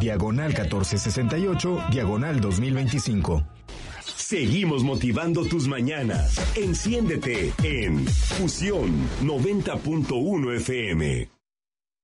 diagonal 1468, diagonal 2025. Seguimos motivando tus mañanas. Enciéndete en Fusión 90.1 FM.